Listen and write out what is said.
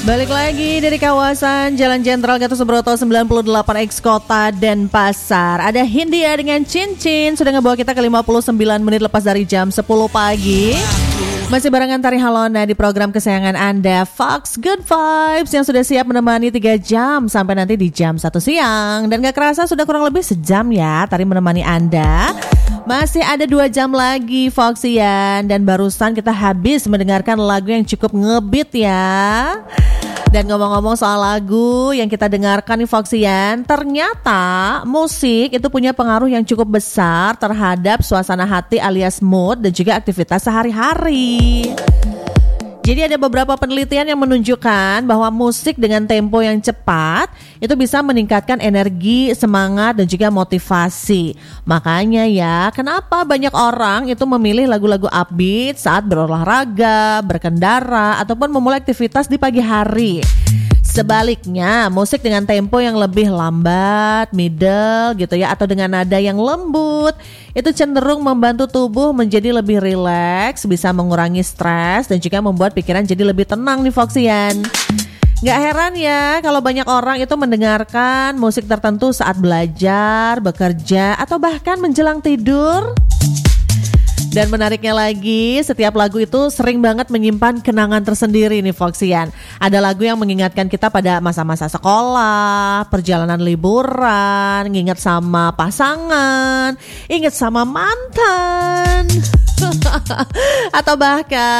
Balik lagi dari kawasan Jalan Jenderal Gatot Subroto 98X Kota Denpasar. Ada Hindia dengan Cincin sudah ngebawa kita ke 59 menit lepas dari jam 10 pagi. Masih barengan Tari Halona di program kesayangan Anda, Fox Good Vibes, yang sudah siap menemani 3 jam sampai nanti di jam 1 siang. Dan gak kerasa sudah kurang lebih sejam ya Tari menemani Anda. Masih ada 2 jam lagi Foxian. Dan barusan kita habis mendengarkan lagu yang cukup ngebeat ya. Dan ngomong-ngomong soal lagu yang kita dengarkan nih Foxian, ternyata musik itu punya pengaruh yang cukup besar terhadap suasana hati alias mood dan juga aktivitas sehari-hari. Jadi ada beberapa penelitian yang menunjukkan bahwa musik dengan tempo yang cepat itu bisa meningkatkan energi, semangat dan juga motivasi. Makanya ya, kenapa banyak orang itu memilih lagu-lagu upbeat saat berolahraga, berkendara ataupun memulai aktivitas di pagi hari. Sebaliknya, musik dengan tempo yang lebih lambat, middle gitu ya, atau dengan nada yang lembut, itu cenderung membantu tubuh menjadi lebih rileks, bisa mengurangi stres dan juga membuat pikiran jadi lebih tenang nih Foxian. Gak heran ya kalau banyak orang itu mendengarkan musik tertentu saat belajar, bekerja, atau bahkan menjelang tidur. Dan menariknya lagi, setiap lagu itu sering banget menyimpan kenangan tersendiri nih Foxian. Ada lagu yang mengingatkan kita pada masa-masa sekolah, perjalanan liburan, ingat sama pasangan, ingat sama mantan, atau bahkan